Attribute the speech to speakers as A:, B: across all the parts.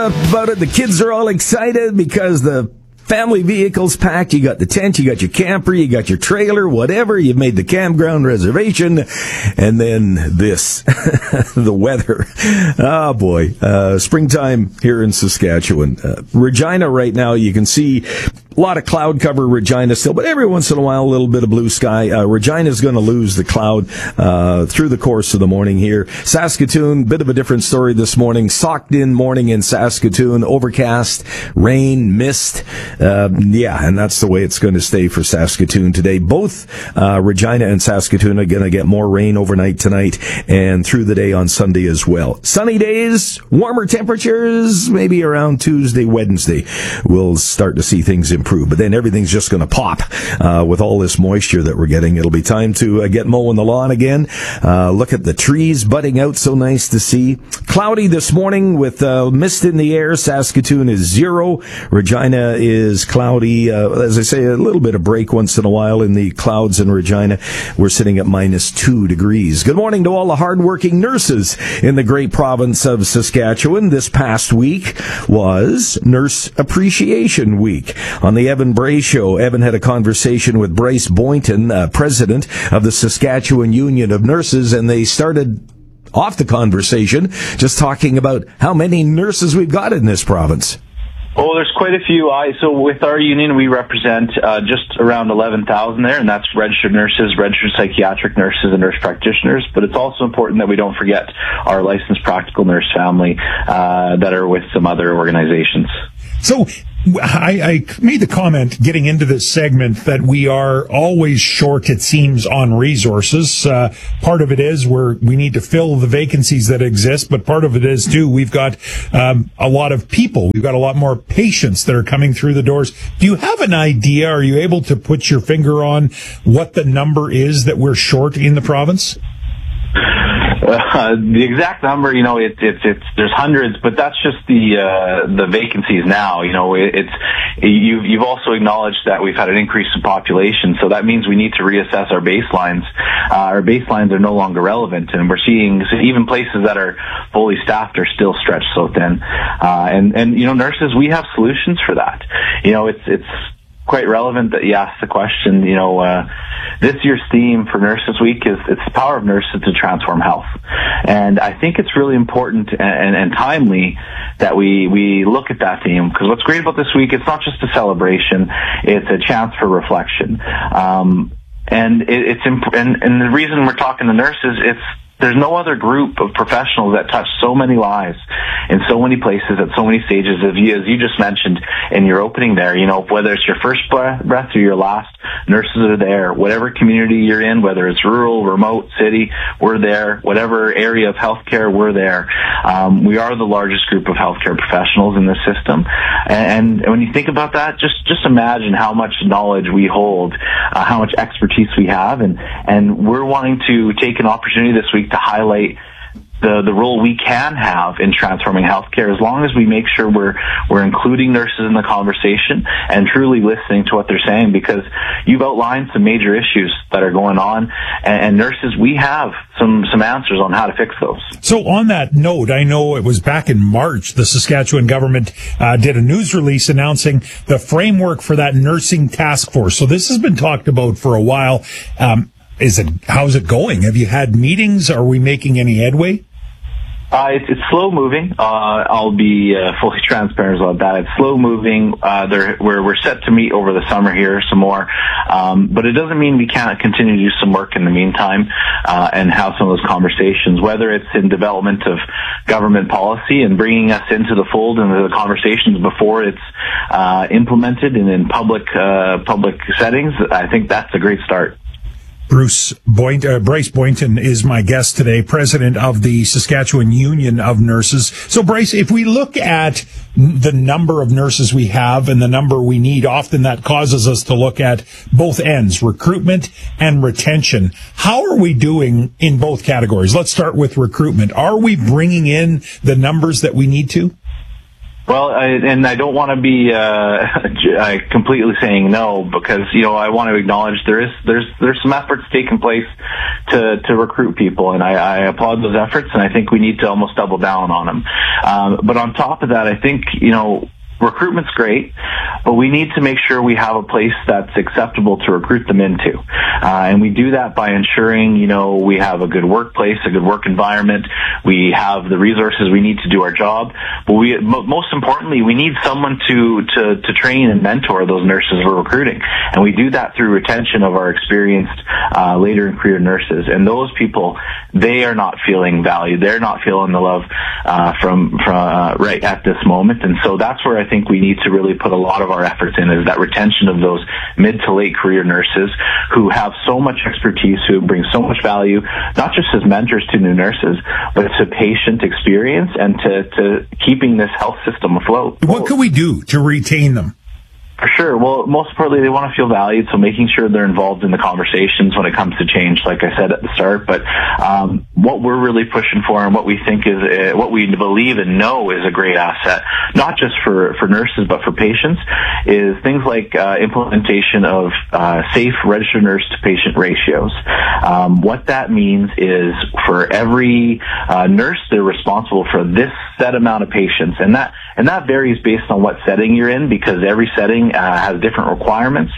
A: About it, the kids are all excited because the family vehicle's packed. You got the tent, you got your camper, you got your trailer, whatever. You've made the campground reservation. And then this, the weather. Oh, boy. Springtime here in Saskatchewan. Regina right now, you can see a lot of cloud cover, Regina still, but every once in a while, a little bit of blue sky. Regina's going to lose the cloud through the course of the morning here. Saskatoon, bit of a different story this morning. Socked in morning in Saskatoon, overcast, rain, mist. And that's the way it's going to stay for Saskatoon today. Both Regina and Saskatoon are going to get more rain overnight tonight and through the day on Sunday as well. Sunny days, warmer temperatures, maybe around Tuesday, Wednesday. We'll start to see things improve, but then everything's just going to pop with all this moisture that we're getting. It'll be time to get mowing the lawn again. Look at the trees budding out, so nice to see. Cloudy this morning with mist in the air. Saskatoon is 0. Regina is cloudy. As I say, a little bit of break once in a while in the clouds in Regina. We're sitting at -2 degrees. Good morning to all the hardworking nurses in the great province of Saskatchewan. This past week was Nurse Appreciation Week. On the Evan Bray Show, Evan had a conversation with Bryce Boynton, president of the Saskatchewan Union of Nurses, and they started off the conversation just talking about how many nurses we've got in this province.
B: Oh, there's quite a few. So with our union, we represent just around 11,000 there, and that's registered nurses, registered psychiatric nurses, and nurse practitioners. But it's also important that we don't forget our licensed practical nurse family that are with some other organizations.
C: So I made the comment getting into this segment that we are always short, it seems, on resources. Part of it is we need to fill the vacancies that exist, but part of it is, too, we've got a lot of people. We've got a lot more patients that are coming through the doors. Do you have an idea? Are you able to put your finger on what the number is that we're short in the province?
B: The exact number, there's hundreds, but that's just the vacancies now. You've also acknowledged that we've had an increase in population, so that means we need to reassess our baselines. Our baselines are no longer relevant, and we're seeing even places that are fully staffed are still stretched so thin. Nurses, we have solutions for that. It's quite relevant that you asked the question. This year's theme for Nurses Week is it's the power of nurses to transform health. And I think it's really important and timely that we look at that theme, because what's great about this week, it's not just a celebration, it's a chance for reflection. And the reason we're talking to nurses, there's no other group of professionals that touch so many lives in so many places at so many stages. As you just mentioned in your opening there, whether it's your first breath or your last, nurses are there. Whatever community you're in, whether it's rural, remote, city, we're there. Whatever area of healthcare, we're there. We are the largest group of healthcare professionals in this system. And when you think about that, just imagine how much knowledge we hold, how much expertise we have, and we're wanting to take an opportunity this week to highlight the role we can have in transforming healthcare, as long as we make sure we're including nurses in the conversation and truly listening to what they're saying, because you've outlined some major issues that are going on, and nurses, we have some answers on how to fix those.
C: So on that note, I know it was back in March, the Saskatchewan government did a news release announcing the framework for that nursing task force. So this has been talked about for a while. How's it going? Have you had meetings? Are we making any headway?
B: It's slow moving. I'll be fully transparent about that. It's slow moving. We're set to meet over the summer here some more, but it doesn't mean we can't continue to do some work in the meantime and have some of those conversations. Whether it's in development of government policy and bringing us into the fold into the conversations before it's implemented and in public settings, I think that's a great start.
C: Bryce Boynton is my guest today, president of the Saskatchewan Union of Nurses. So, Bryce, if we look at the number of nurses we have and the number we need, often that causes us to look at both ends, recruitment and retention. How are we doing in both categories? Let's start with recruitment. Are we bringing in the numbers that we need to?
B: Well, I don't want to be completely saying no, because I want to acknowledge there's some efforts taking place to recruit people, and I applaud those efforts, and I think we need to almost double down on them. But on top of that, I think recruitment's great, but we need to make sure we have a place that's acceptable to recruit them into. And we do that by ensuring, we have a good workplace, a good work environment. We have the resources we need to do our job. But most importantly, we need someone to train and mentor those nurses we're recruiting. And we do that through retention of our experienced later in career nurses. And those people, they are not feeling valued. They're not feeling the love from right at this moment. And so that's where I think we need to really put a lot of our efforts in, is that retention of those mid to late career nurses who have so much expertise, who bring so much value, not just as mentors to new nurses, but to patient experience and to keeping this health system afloat.
C: What can we do to retain them?
B: For sure. Well, most importantly, they want to feel valued, so making sure they're involved in the conversations when it comes to change, like I said at the start. But what we're really pushing for, and what we think is, what we believe and know is a great asset, not just for nurses, but for patients, is things like implementation of safe registered nurse to patient ratios. What that means is for every nurse, they're responsible for this set amount of patients, and that varies based on what setting you're in, because every setting has different requirements.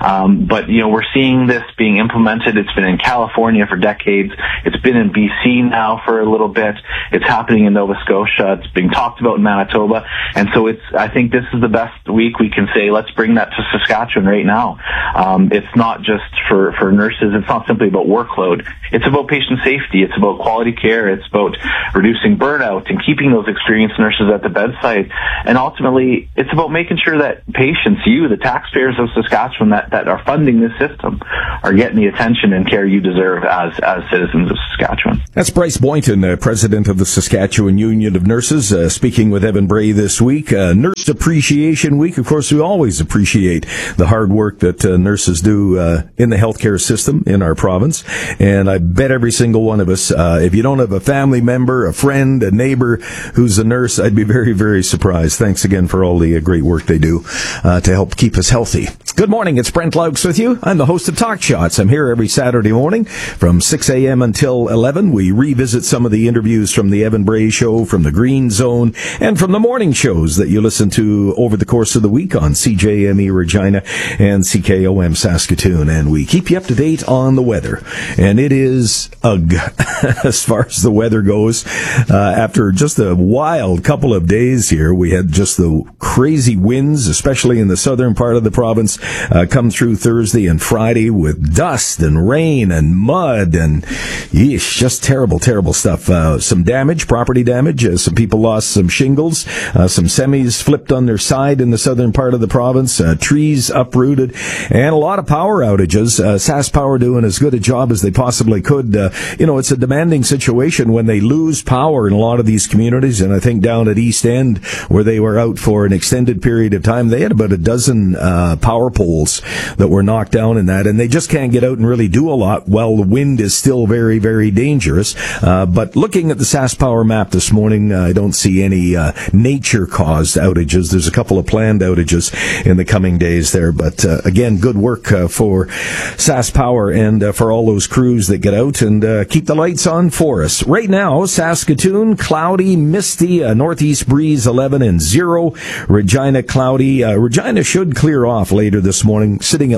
B: But we're seeing this being implemented. It's been in California for decades. It's been in BC now for a little bit. It's happening in Nova Scotia. It's being talked about in Manitoba. And so I think this is the best week we can say, let's bring that to Saskatchewan right now. It's not just for nurses. It's not simply about workload. It's about patient safety. It's about quality care. It's about reducing burnout and keeping those experienced nurses at the bedside. And ultimately, it's about making sure that patients, you, the taxpayers of Saskatchewan that are funding this system, are getting the attention and care you deserve as citizens of Saskatchewan.
A: That's Bryce Boynton, president of the Saskatchewan Union of Nurses, speaking with Evan Bray this week. Nurse Appreciation Week. Of course, we always appreciate the hard work that nurses do in the healthcare system in our province. And I bet every single one of us, if you don't have a family member, a friend, a neighbor who's a nurse, I'd be very, very surprised. Thanks again for all the great work they do to help keep us healthy. Good morning. It's Brent Laux with you. I'm the host of Talk Shots. I'm here every Saturday morning from 6 a.m. until 11. We revisit some of the interviews from the Evan Bray Show, from the Green Zone, and from the morning shows that you listen to over the course of the week on CJME Regina and CKOM Saskatoon. And we keep you up to date on the weather. And it is ugh as far as the weather goes. After just a wild couple of days here, we had just the crazy winds, especially in the southern part of the province, come through Thursday and Friday with dust and rain and mud and yeesh, just terrible, terrible stuff. Some damage, property damage. Some people lost some shingles. Some semis flipped on their side in the southern part of the province. Trees uprooted, and a lot of power outages. SaskPower doing as good a job as they possibly could. It's a demanding situation when they lose power in a lot of these communities, and I think down at East End, where they were out for an extended period of time, they had about a dozen power poles that were knocked down in that, and they just can't get out and really do a lot while the wind is still very, very dangerous. But looking at the SaskPower map this morning, I don't see any nature-caused outages. There's a couple of planned outages in the coming days there, but again, good work for SaskPower and for all those crews that get out and keep the lights on for us. Right now, Saskatoon, cloudy, misty, northeast breeze 11 and 0. Regina, cloudy. Regina should clear off later this morning, sitting at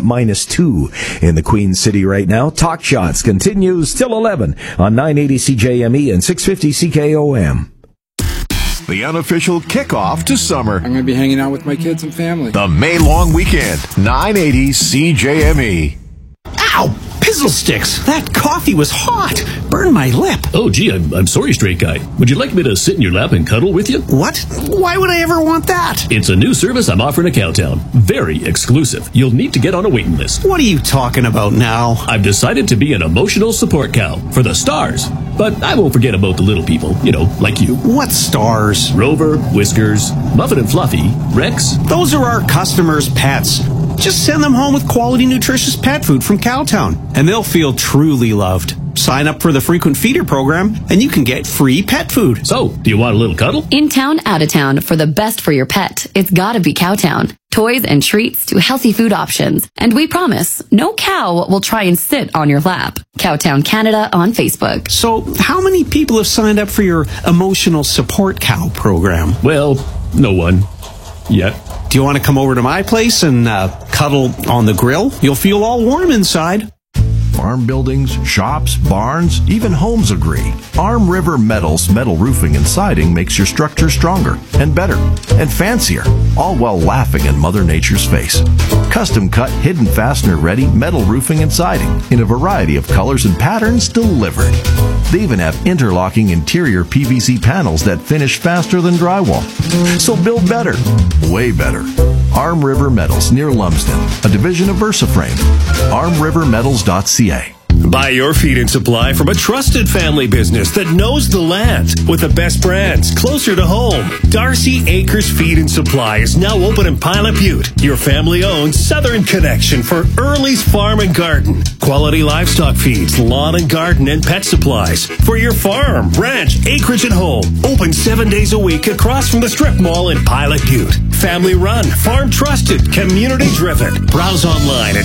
A: -2 in the Queen City right now. Talk Shots continues till 11 on 980 CJME and 650 CKOM.
D: The unofficial kickoff to summer.
E: I'm going to be hanging out with my kids and family.
D: The May long weekend, 980 CJME.
F: Ow! Pizzle sticks! That coffee was hot! Burned my lip.
G: Oh, gee, I'm sorry, straight guy. Would you like me to sit in your lap and cuddle with you?
F: What? Why would I ever want that?
G: It's a new service I'm offering at Cowtown. Very exclusive. You'll need to get on a waiting list.
F: What are you talking about now?
G: I've decided to be an emotional support cow for the stars. But I won't forget about the little people, like you.
F: What stars?
G: Rover, Whiskers, Muffin and Fluffy, Rex.
F: Those are our customers' pets. Just send them home with quality, nutritious pet food from Cowtown, and they'll feel truly loved. Sign up for the frequent feeder program and you can get free pet food.
G: So, do you want a little cuddle?
H: In town, out of town, for the best for your pet, it's gotta be Cowtown. Toys and treats to healthy food options. And we promise, no cow will try and sit on your lap. Cowtown Canada on Facebook.
F: So, how many people have signed up for your emotional support cow program?
G: Well, no one. Yet.
F: Do you want to come over to my place and cuddle on the grill? You'll feel all warm inside.
D: Farm buildings, shops, barns, even homes agree. Arm River Metals metal roofing and siding makes your structure stronger and better and fancier, all while laughing in Mother Nature's face. Custom cut, hidden fastener ready metal roofing and siding in a variety of colors and patterns delivered. They even have interlocking interior PVC panels that finish faster than drywall. So build better, way better. Arm River Metals near Lumsden, a division of VersaFrame. ArmRiverMetals.ca.
I: Buy your feed and supply from a trusted family business that knows the land with the best brands closer to home. Darcy Acres Feed and Supply is now open in Pilot Butte, your family-owned southern connection for Early's Farm and Garden. Quality livestock feeds, lawn and garden, and pet supplies for your farm, ranch, acreage, and home. Open 7 days a week across from the Strip Mall in Pilot Butte. Family run, farm trusted, community driven. Browse online at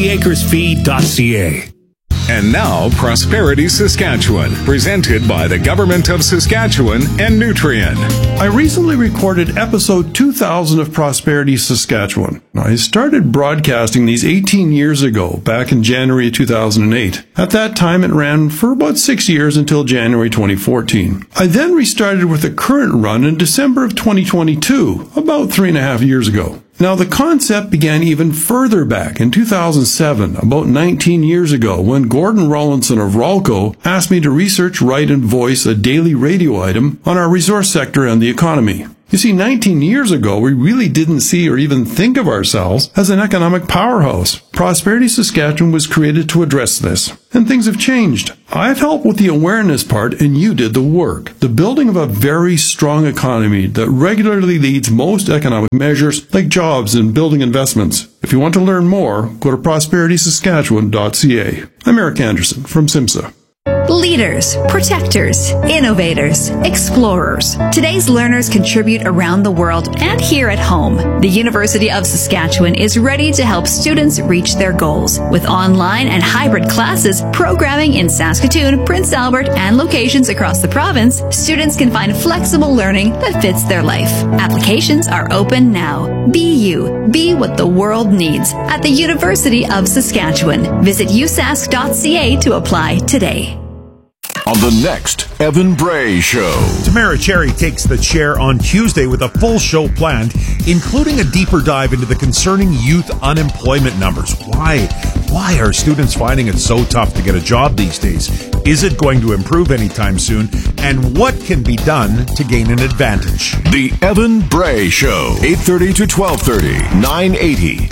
I: darcyacresfeed.ca.
J: And now, Prosperity Saskatchewan, presented by the Government of Saskatchewan and Nutrien.
K: I recently recorded episode 2000 of Prosperity Saskatchewan. I started broadcasting these 18 years ago, back in January 2008. At that time, it ran for about 6 years until January 2014. I then restarted with the current run in December of 2022, about 3.5 years ago. Now, the concept began even further back in 2007, about 19 years ago, when Gordon Rawlinson of Ralco asked me to research, write, and voice a daily radio item on our resource sector and the economy. You see, 19 years ago, we really didn't see or even think of ourselves as an economic powerhouse. Prosperity Saskatchewan was created to address this, and things have changed. I've helped with the awareness part, and you did the work. The building of a very strong economy that regularly leads most economic measures like jobs and building investments. If you want to learn more, go to prosperitysaskatchewan.ca. I'm Eric Anderson from SIMSA.
L: Leaders, protectors, innovators, explorers. Today's learners contribute around the world and here at home. The University of Saskatchewan is ready to help students reach their goals. With online and hybrid classes, programming in Saskatoon, Prince Albert, and locations across the province, students can find flexible learning that fits their life. Applications are open now. Be you. Be what the world needs at the University of Saskatchewan. Visit usask.ca to apply today.
D: On the next Evan Bray Show.
C: Tamara Cherry takes the chair on Tuesday with a full show planned, including a deeper dive into the concerning youth unemployment numbers. Why are students finding it so tough to get a job these days? Is it going to improve anytime soon? And what can be done to gain an advantage?
D: The Evan Bray Show, 8:30 to 12:30, 980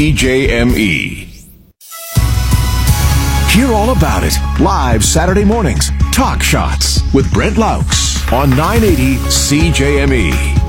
D: CJME. Hear all about it live Saturday mornings. Talk Shots with Brent Laux on 980 CJME.